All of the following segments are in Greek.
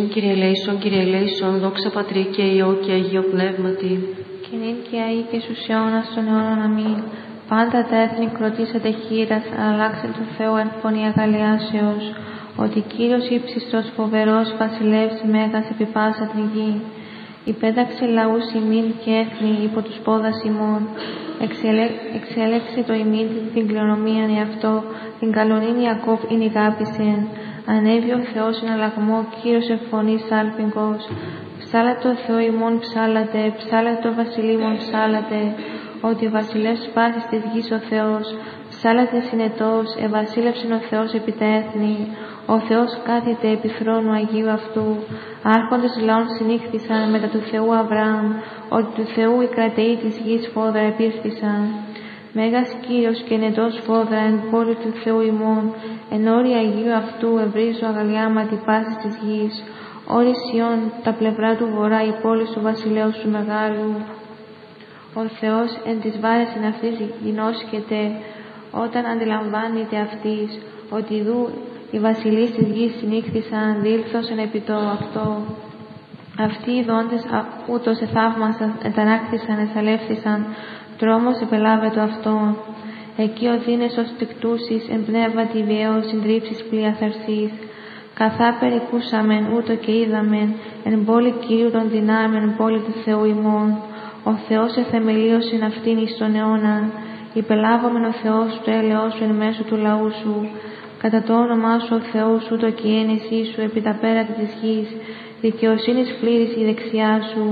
Κύριε ελέησον, Κύριε ελέησον, δόξα Πατρί και Υιό και Αγίο Πνεύματι. Και νυν και αεί και στους αιώνας των αιώνων αμήν. Πάντα τα έθνη κροτήσατε χείρας, αλλάξε του Θεού εν φωνή αγαλιάσεως, ότι Κύριος ύψιστος φοβερός βασιλεύς μέγας επί πάσα την γη. Υπέταξε λαούς ημίν και έθνη υπό τους πόδας ημών. Εξέλεξε το ημίν την κληρονομίαν εαυτό, την καλονήν Ιακώβ ειν ηγάπησεν. Ανέβη ο Θεός εν αλλαγμό, Κύριος εφωνής άλπιγκος. Ψάλατε το Θεό ημών ψάλατε, ψάλατε το βασιλεί ημών ψάλατε, ότι ο βασιλεύς πάσης της γης ο Θεός. Ψάλατε συνετός, ευασίλευσεν ο Θεός επί τα έθνη. Ο Θεός κάθεται επί θρόνου Αγίου αυτού. Άρχοντες λαών συνήχθησαν μετά του Θεού Αβραάμ, ότι του Θεού οι κρατεοί της γης φόδρα επήρθησαν. Μέγας Κύριος και νετός φόδρα εν πόλη του Θεού ημών, εν όρη Αγίου αυτού ευρύζω αγαλιάματι πάσης της γης. Όρη Σιών, τα πλευρά του βορρά η πόλη του βασιλέως σου μεγάλου. Ο Θεός εν της βάρεσιν αυτής γινώσκεται, όταν αντιλαμβάνεται αυτής, ότι δου οι βασιλείς της γης συνήχθησαν, δήλθωσαν επί το αυτό. Αυτοί οι δόντες ούτως εθαύμασαν, ετανάκτησαν, εσαλεύθησαν, τρόμος επελάβετο αυτόν. Εκεί ο δίνες ως τεκτούσης, εν πνεύμα τη βιαίος συντρίψεις πλειαθαρσής. Καθά περικούσαμεν, ούτω και είδαμεν, εν πόλη Κυρίου των δυνάμεων, πόλη του Θεού ημών. Ο Θεός εθεμελίωσεν αυτήν εις τον αιώνα. Υπελάβομεν ο Θεός το έλεος σου εν μέσω του λαού σου. Κατά το όνομά σου ο Θεός ούτω και η ένεσή σου επί τα πέρατα της γης. Δικαιοσύνης πλήρης η δεξιά σου.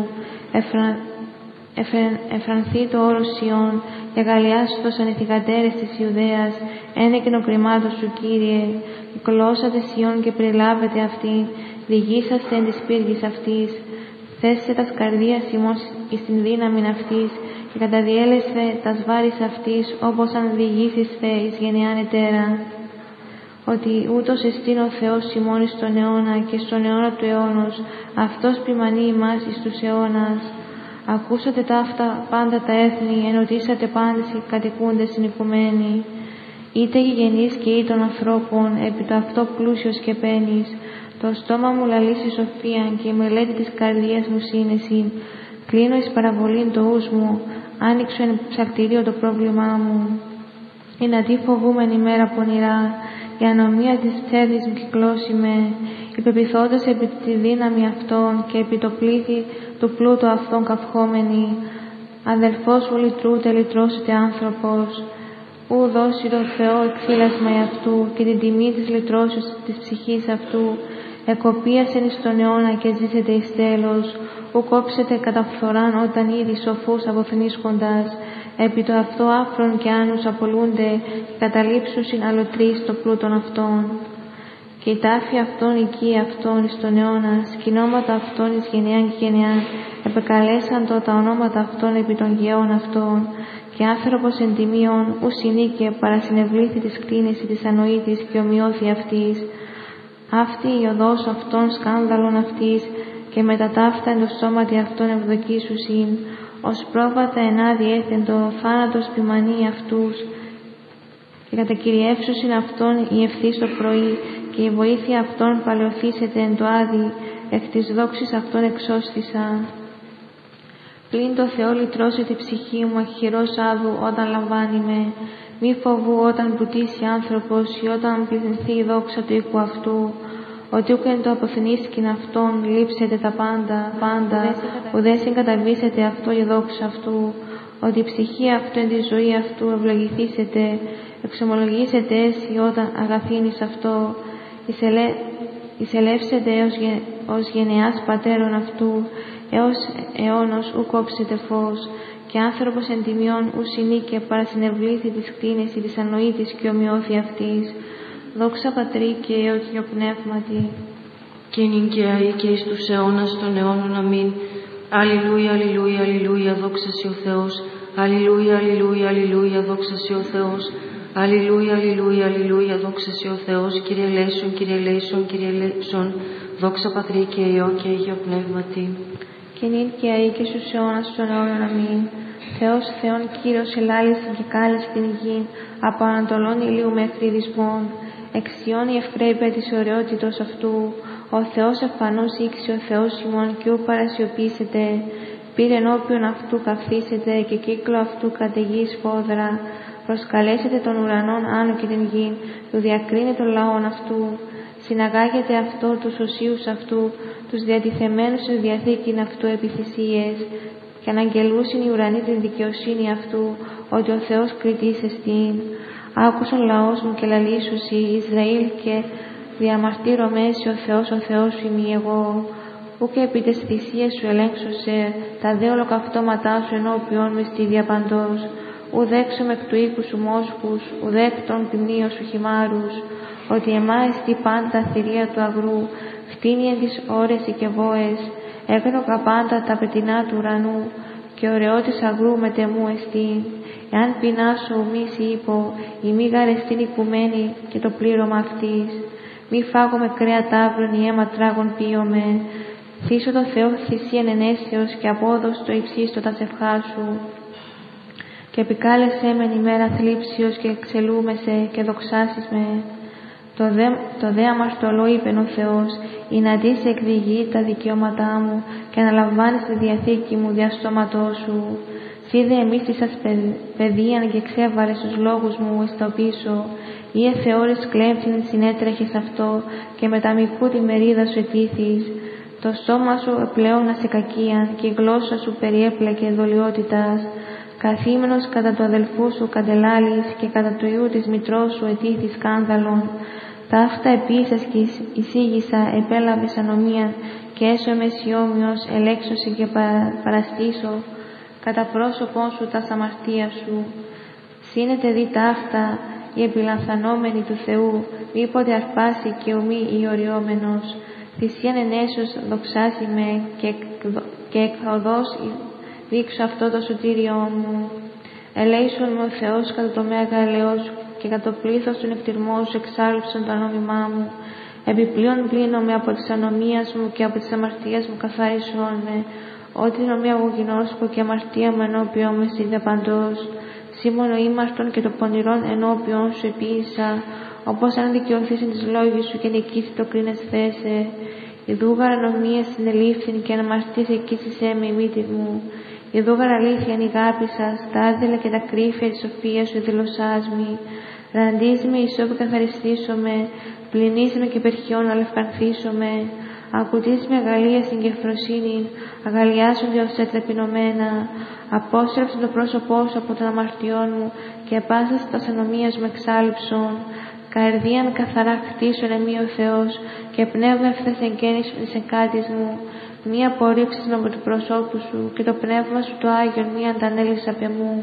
Εφρανθεί το όρος Σιών, και αγαλιάσθωσαν οι θυγατέρες της Ιουδαίας, ένεκεν ο κρυμάτος σου, Κύριε. Κυκλώσατε Σιών και περιλάβετε αυτήν, διηγήσαστε εν της πύργης αυτής. Θέσε τας καρδίας ημών εις την δύναμην αυτής, και καταδιέλεσθε τας βάρης αυτής, όπως αν διηγήσεσθε εις γενεάν ετέρα. Ότι ούτως εστίν ο Θεός ημών εις τον αιώνα και στον αιώνα του αιώνος, αυτός ποιμανεί ημάς εις τους αιώνας. Ακούσατε ταύτα πάντα τα έθνη, ενωτήσατε πάντες οι κατοικούντες στην οικουμένη. Είτε γηγενείς και ή των ανθρώπων, επί το αυτό πλούσιος και πένης. Το στόμα μου λαλήσει σοφίαν και η μελέτη της καρδίας μου σύνεσιν. Κλείνω εις παραβολήν το ους μου, άνοιξω εν ψακτηρίο το πρόβλημά μου. Ή να τι φοβούμενη μέρα πονηρά, η ανομία της ψεύδης μου κυκλώσει με, υπεπιθώντας επί τη δύναμη αυτών και επί το πλήθη του πλούτου αυτών καυχόμενοι. Αδελφός μου λυτρούτε, λυτρώσετε άνθρωπος. Ου δώσει το Θεό εξήλασμα αυτού και την τιμή της λυτρώσεως της ψυχής αυτού. Εκοπίασεν εις τον αιώνα και ζήσετε εις τέλος. Ου κόψετε κατά φθοράν όταν ήδη σοφούς αποθνίσκοντας. Επί το αυτό άφρον και άνους απολούνται και καταλήψουσιν αλλοτρείς το πλούτον αυτών. Και η τάφη αυτών οικία αυτών εις τον αιώνα, σκηνώματα αυτών εις γενεάν και γενεάν, επεκαλέσαν το τα ονόματα αυτών επί των γεών αυτών. Και άνθρωπος εν τιμίων ου συνήκε παρασυνευλήθη της κλίνηση της ανοήτης και ομοιώθη αυτής. Αυτή η οδός αυτών σκάνδαλον αυτής και μετά ταύτα εν το σώματι αυτών ευδοκίσουσιν. Ως πρόβατα ενάδει έθεν το θάνατος ποιμανεί αυτούς και κατακυριεύσουσιν αυτόν η ευθύς το πρωί και η βοήθεια αυτών παλαιοθήσεται εν το άδει, εκ της δόξης αυτών εξώστησα. Πλην το Θεό λυτρώσει τη ψυχή μου αχυρός άδου όταν λαμβάνει με. Μη φοβού όταν πουτήσει άνθρωπος ή όταν πληθυνθεί η δόξα του οίκου αυτού. Ότι ούκεν το αποθνίσκην αυτόν λείψετε τα πάντα, ουδέ συγκαταβήσετε αυτό η δόξα αυτού. Ότι η ψυχή αυτού εν τη ζωή αυτού ευλογηθήσετε, εξομολογήσετε έσυ όταν αγαθήνεις αυτό. Εισελεύσετε ως γενεάς πατέρων αυτού, έως αιώνος ου κόψετε φως. Και άνθρωπος εν τιμιών ου συνήκε παρασυνευλήθη της κλίνηση της ανοήτης και ομοιώθη αυτής. Δόξα Πατρί και Υιό και Αγίο Πνεύματι. Και νυν και αεί και εις τους αιώνας των αιώνων αμήν. Αλληλούια, αλληλούια, αλληλούια, δόξα σοι ο Θεός. Αλληλούια, αλληλούια, αλληλούια, δόξα σοι ο Θεός. Αλληλούια, αλληλούια, αλληλούια, δόξα σοι ο Θεός. Κύριε ελέησον, Κύριε ελέησον, Κύριε ελέησον. Δόξα Πατρί και Υιό και Αγίο Πνεύματι. Και νυν και αεί και στους αιώνας των αιώνων αμήν. Θεός Θεόν Κύριος ελάλησιν και κάλεσε την γη, από ανατολών ηλίου μέχρι δυσμών. Εξιών η ευπρέπεια της ωραιότητος αυτού, Ο Θεός εμφανώς ήξει ο Θεός ημών κι ου παρασιωπήσετε. Πήρε ενώπιον αυτού καυθήσετε και κύκλο αυτού καταιγείς φόδρα. Προσκαλέσετε των ουρανών άνω και την γη, του διακρίνει των λαών αυτού. Συναγάγετε αυτό τους οσίους αυτού, τους διατηθεμένους στη διαθήκην αυτού επιθυσίες, και αναγγελούσιν οι ουρανοί την δικαιοσύνη αυτού, ότι ο Θεός κριτής εστίν. Άκουσον λαός μου και λαλήσουσι, Ισραήλ, και διαμαρτύρομαι εσύ ο Θεός σου είμαι εγώ. Ού και επί τες θυσίες σου ελέγξωσε, τα δε ολοκαυτώματά σου ενώπιον με στη διαπαντός. Ουδέξομαι εκ του οίκου σου μόσχους, ουδέκ των ποιμνίων σου χυμάρους, ότι εμάιστη πάντα θηρία του αγρού, φτύνει εν τις ώρες και βόες, έγνοκα πάντα τα πετεινά του ουρανού, και ωραιότης αγρού μετεμού εστίν. Εάν πεινάσω μη σι είπω, η μη γαρεστήν οικουμένη και το πλήρωμα αυτής. Μη φάγω με κρέα ταύρων ή αίμα τράγων πίωμε. Θύσω το Θεό θυσίαν ενέσεως και απόδος το υψίστο τα σευχά σου. Και επικάλεσέ μεν ημέρα θλίψεως και εξελούμεσαι και δοξάσεις με. Το δε αμαρτωλό είπεν ο Θεός, ή να ντύσει εκδηγεί τα δικαιώματά μου και να λαμβάνεις τη διαθήκη μου δια στόματός σου. Σίδε εμείς της σας παιδείαν και ξέβαρες τους λόγους μου εις το πίσω, ή εθεώρης κλέμψην συνέτρεχες αυτό και με τα μικρού τη μερίδα σου ετήθης. Το στόμα σου επλέωνα σε κακίαν και η γλώσσα σου περιέπλεκε δολιότητας. Καθήμενος κατά του αδελφού σου καντελάλης και κατά του ιού της μητρός σου ετήθη σκάνδαλον. Ταύτα επίσης και εισήγησα επέλαβες ανομίαν και έσω εμεσιόμιος ελέξωση και παραστήσω κατά πρόσωπον σου τα αμαρτία σου. Σύνετε δει ταύτα η επιλαμφανόμενη του Θεού, μήποτε αρπάσει και ομή η οριόμενος. Θυσίαν ενέσως δοξάσει με και εκοδός δείξω αυτό το σωτήριό μου. Ελέησον με ο Θεός κατά το μέγα ελαιός σου και κατά το πλήθος του νεκτυρμού σου εξάλληψον το ανώμημά μου. Επιπλέον πλύνομαι από της ανομίας μου και από της αμαρτίας μου καθάρισον με. Ό,τι νομία εγώ γινώσκω και αμαρτία μου ενώπιον με στη διαπαντός. Σήμωνο ήμαρτον και το πονηρόν ενώπιον σου επίησα, όπως αν δικαιωθήσουν τις λόγοι σου και νικήσει το κρίνες θέσε. Ιδούγαρ ανομία συνελήφθην και αναμαρτής εκείσισέ με η μύτη μου. Ιδούγαρ αλήθεια ανηγάπησα, τα άδειλα και τα κρύφια της σοφίας σου δηλωσάς μη. Ραντίζ με ισόπι καθαριστήσομαι, πλυνείς με και περχιών αλευκανθήσομαι. Ακουτείς με αγαλία στην κεφροσύνη, αγαλιάζονται ως ταπεινωμένα. Απόστρεψε το πρόσωπό σου από των αμαρτιών μου και επάσας τα ανομίας μου εξάλληψον. Καρδίαν καθαρά χτίσον εμεί ο Θεός και πνεύμα ευθές εγκαίνησον εις εκάτης μου. Μη απορρίψεις με από του προσώπου σου και το πνεύμα σου το Άγιον μη αντανέλεις απ' εμού.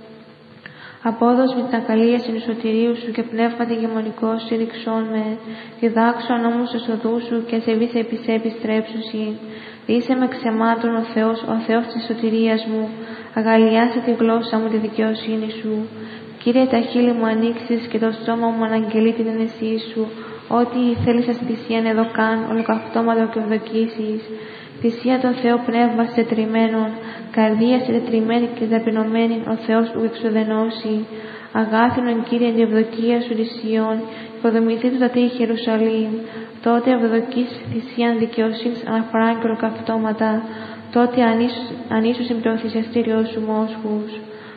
Απόδος με την ακαλία στην σωτηρίου σου και πνεύμα την γεμονικό σου συρρυξών με. Διδάξω νόμους εσοδού σου και ασεβείς επί σε επιστρέψουσι. Είσαι με ξεμάτων ο Θεός της σωτηρίας μου. Αγαλιάσε τη γλώσσα μου τη δικαιοσύνη σου. Κύριε, τα χείλη μου ανοίξεις και το στόμα μου αναγγελεί την ενεσή σου. Ό,τι θέλεις ας θυσίαν εδώ καν, ολοκαυτώματο και ευδοκίσεις. Θυσία το Θεό πνεύμα σε τετριμένον, καρδία σε τετριμένη και ταπεινωμένη, ο Θεός που εξουδενώσει. Αγάθινον Κύριε την ευδοκία σου της Σιών, υποδομηθεί του τα τείχη Ιερουσαλήμ. Τότε ευδοκείς θυσίαν δικαιοσύνης αναφορά και ολοκαυτώματα, τότε ανίσους με το θυσιαστήριό σου μόσχους.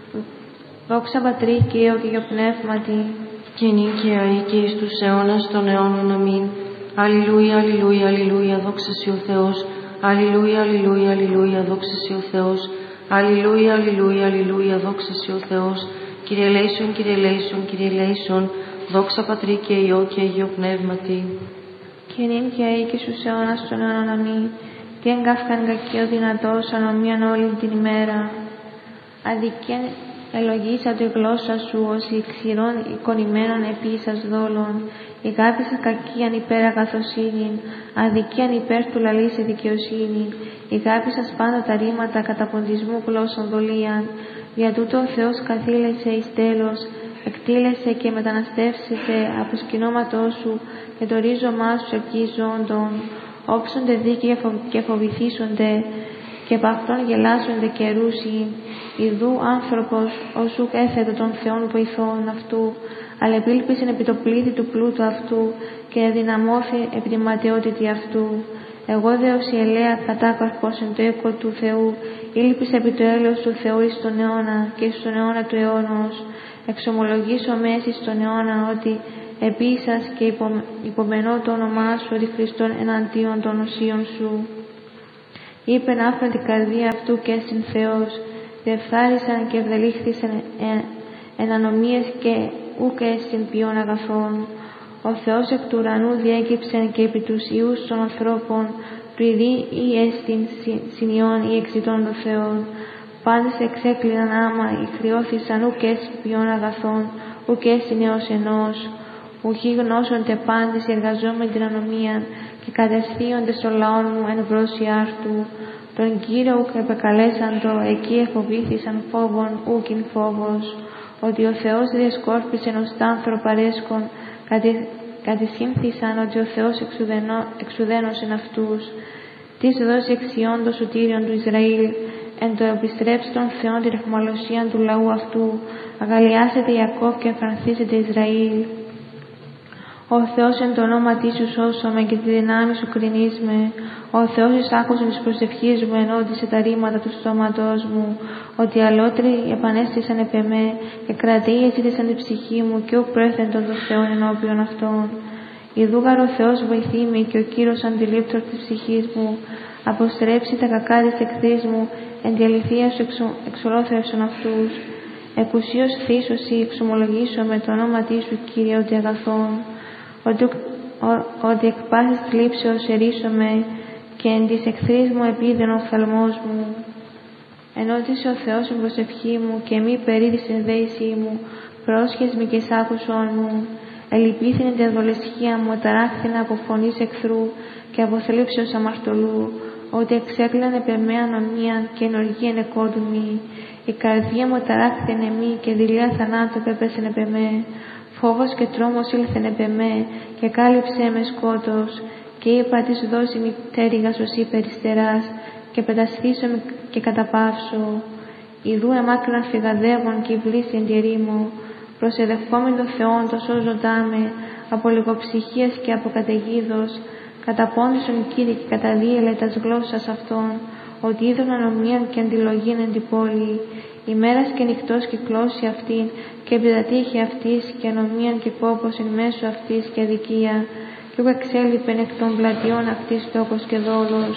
Δόξα Πατρί και Υιό και Υιό Πνεύματι. Και νίκαια ή και εις τους αιώνας των αιώνων αμήν. Αλληλούια, αλληλούια, αλληλούια, δόξα σοι ο Θεός. Αλληλούια, αλληλούια, αλληλούια, δόξα σοι ο Θεός. Αλληλούια, αλληλούια, αλληλούια, δόξα σοι ο Θεός. Κύριε ελέησον, Κύριε ελέησον, Κύριε ελέησον, δόξα Πατρί και Υιό και Υιό Πνεύματι. Και νίκαια ή και στους αιώνας των αιώνων αμήν. Τι εγκάφκαν κακείο δυνατός ανομίαν όλη την ημέρα. Αδικίαν ελογίσα το η γλώσσα σου ως η ξηρών εικονημένων επίσας δόλων. Ηγάπησας κακίαν υπέρ αγαθοσύνην, αδικίαν υπέρ του λαλήσε δικαιοσύνη. Ηγάπησας πάντα τα ρήματα καταποντισμού γλώσσων δολίαν. Δια τούτο ο Θεός καθήλεσε εις τέλος, εκτήλεσε και μεταναστεύσεται από σκηνώματός σου και το ρίζωμά σου εκεί ζώντων. Όψονται δίκαια και φοβηθήσονται, και επ' αυτόν γελάσονται και ρούσι. Ιδού άνθρωπος, όσου έθετο των Θεών βοηθών αυτού, αλλά επήλπισεν επί το πλήθη του πλούτου αυτού και δυναμώθη επί τη ματαιότητη αυτού. Εγώ δε ως η ελαία κατάκαρπος εν το οίκο του Θεού, ήλπισα επί το έλεος του Θεού εις τον αιώνα και εις τον αιώνα του αιώνος. Εξομολογήσω μέση στον αιώνα ότι επίσας και υπομενώ το όνομά σου ότι Χριστόν εναντίον των οσίων σου. Είπεν άφρον την καρδία αυτού και εστιν Θεός, διεφθάρισαν και ευδελήχθησαν εν ανομίες και ούκ εστιν ποιόν αγαθών. Ο Θεός εκ του ουρανού διέκυψεν και επί τους ιούς των ανθρώπων του ειδή ή εστιν συνειών ή εξητών των Θεών. Πάντες εξέκλειναν άμα ή χρειώθησαν ούκ εστιν ποιόν αγαθών, ούκ εστιν έως ενός. Ουχή γνώσονται πάντες οι εργαζόμενοι την ανομία και κατευθείονται στο λαό μου εν βρώσει άρτου. Τον Κύριο ούκ επεκαλέσαντο, εκεί εφοβήθησαν φόβον ούκιν φόβος. Ότι ο Θεός διεσκόρπισεν ως τάνθρω παρέσκον, κατησύμθησαν ότι ο Θεός εξουδένωσεν αυτούς. Τις δώσει εξιών το σωτήριον του Ισραήλ, εν το επιστρέψει των Θεών την αιχμαλωσία του λαού αυτού, αγαλιάσετε Ιακώβ και εφρανθήσετε Ισραήλ. Ο Θεός εν το ονόματί σου σώσομαι και τη δυνάμει σου κρινίσμε. Ο Θεός εισάκουσεν της προσευχής μου ενόντισε τα ρήματα του στόματός μου. Ότι αλότροι επανέστησαν επ' εμέ και κρατεί εζήτησαν την ψυχή μου και ου πρέθεντον των Θεών ενώπιον αυτών. Ιδούγαρ ο Θεός βοηθεί με και ο Κύριος αντιλήπτωρ της ψυχής μου. Αποστρέψει τα κακά της εχθρής μου, εν τη αληθεία σου εξολόθρευσον αυτούς. Εκουσίως θύσωση εξομολογήσω με το ονόματί σου Κύριε ότι αγαθών. Ότι εκ πάσης θλίψεως ερίσομαι και εν της εχθρής μου επίδεν ο οφθαλμός μου. Ενώτησε ο Θεός την προσευχή μου και μη περί τη συνδέησή μου, πρόσχες μη και σάκουσον μου. Ελυπήθηνε την αδολεσχία μου, ταράχθηνα από φωνής εχθρού και από θλίψεως αμαρτωλού, ότι εξέκλανε επ' εμέ ανομία και ενοργίαν εκόντουμη. Η καρδία μου ταράχθηνε μη και δειλία θανάτου επέπεσεν επ' εμέ. Φόβος και τρόμος ήλθεν επ' εμέ και κάλυψε με σκότος. Και είπα της δώσει μη πτέρυγα σωσή περιστεράς και πετασθήσω και καταπαύσω. Ιδού εμάκρυναν φυγαδεύων και βλήσει εν τη ερήμο. Προσεδευκόμην των Θεών το σώζοντά με από λιγοψυχίας και από καταιγίδος. Καταπώντησον Κύριε και καταδίελε τας γλώσσας αυτών, ότι είδων ανομίαν και αντιλογήν εν την πόλη. Ημέρας και νυχτός κυκλώσει αυτήν και επί τα τείχη αυτής και ανομίαν και κόπος εν μέσω αυτής και αδικία. Και ου εξέλιπεν εκ των πλατιών αυτής τόκος και δόλος.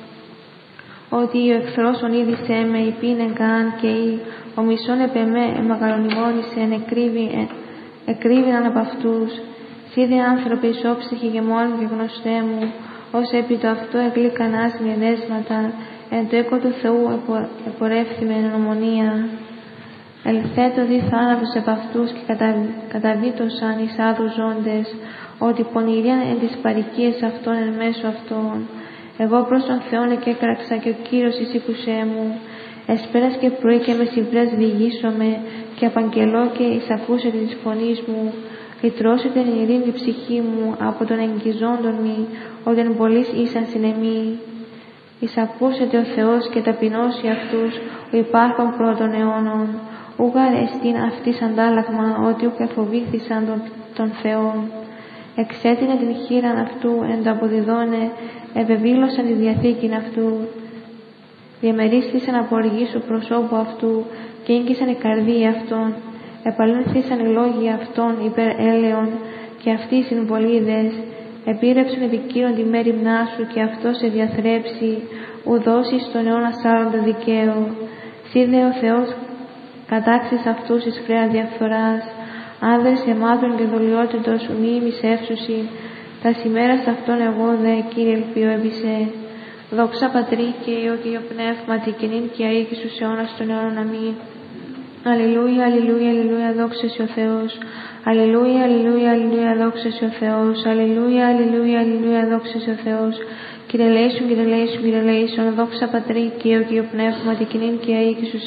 Ότι ο εχθρός ονείδησέ με υπήνεν καν και ο μισόν επ' εμέ εμαγαλονιμόνησεν εκρύβηναν από αυτούς. Σίδε άνθρωποι ισόψυχοι και μόνοι και γνωστέ μου, ως επί το αυτό εγλίκαν άσμια δέσματα, εν το οίκο του Θεού επορεύθυμε εν ομονία. Ελθέτω δι θάνατος επ' αυτούς και καταβήτωσαν εις άδους ζώντες, ότι πονηρίαν εν τις παροικίες αυτών εν μέσω αυτών. Εγώ προς τον Θεόν εκέκραξα και ο Κύριος εισήκουσέ μου. Εσπέρας και πρωί και μεσημβρές διηγήσομαι και απαγγελώ και εισακούσετε της φωνής μου. Λυτρώσετε την ειρήνη ψυχή μου από τον εγγυζόντον μη, ότι εν πολλής ήσαν συνεμή. Εισακούσετε ο Θεός και ταπεινώσει αυτούς ο υπάρχον πρώτων αιώνων. Ούγαρ εστίν αυτής αντάλλαγμα, ότι ούκ εφοβήθησαν των Θεών. Εξέτεινε την χείραν αυτού εν το αποδιδώνε, ευεβήλωσαν τη διαθήκην αυτού. Διαμερίστησαν από οργή σου προσώπου αυτού και ήγγισαν η καρδία αυτών. Επαλύνθησαν οι λόγοι αυτών υπέρ έλεον και αυτοί οι συμβολίδες. Επήρεψαν επικύρον τη μέριμνά σου και αυτό σε διαθρέψει, ου δώσει στον αιώνα σάροντα δικαίου. Σίδε ο Θεός κατάξεις αυτούς εις χρέα διαφθοράς. Άνδρες αιμάτων και δολιότητος μη ημισεύσουσι. Τα σημέρας αυτών εγώ δε, Κύριε ελπιόβησε. Δόξα Πατρί και Υιό και Υιό Πνεύματι και νυν και αεί και στους αιώνας των αιώνων. Αμήν. Αλληλούια, αλληλούια, αλληλούια, δόξα σε ο Θεός. Αλληλούια, αλληλούια, αλληλούια, δόξα σε ο Θεός. Αλληλούια, αλληλούια, αλληλούια, δόξα σε ο Θεός. Κύριε λέησον, Κύριε λέησον, Κύριε λέησον, δόξα Πατρί και Υιό και Υιό Πνεύματι και νυν και αεί και στους